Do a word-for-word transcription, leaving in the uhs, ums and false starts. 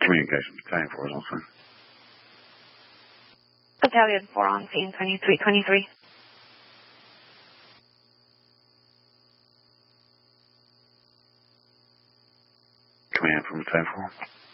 Communication Battalion four is also. Battalion four on scene, twenty-three twenty-three. Command from Battalion four.